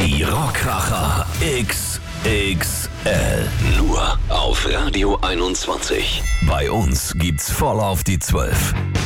Die Rockkracher XXL. Nur auf Radio 21. Bei uns gibt's voll auf die 12.